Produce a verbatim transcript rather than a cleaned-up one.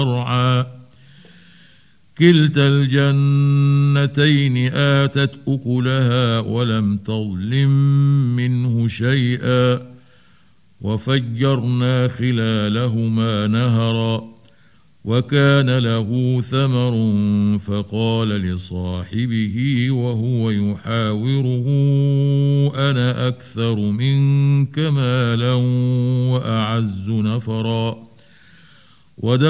زرعا كلتا الجنتين آتت أكلها ولم تظلم منه شيئا وفجرنا خلالهما نهرا وكان له ثمر فقال لصاحبه وهو يحاوره أنا أكثر منك مالا وأعز نفرا